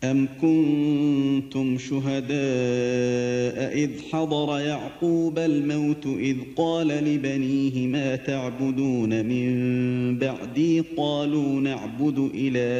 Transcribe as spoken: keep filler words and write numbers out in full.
أَمْ كُنتُمْ شُهَدَاءَ إِذْ حَضَرَ يَعْقُوبَ الْمَوْتُ إِذْ قَالَ لِبَنِيهِ مَا تَعْبُدُونَ مِن بَعْدِي قَالُوا نَعْبُدُ إِلَٰهَكَ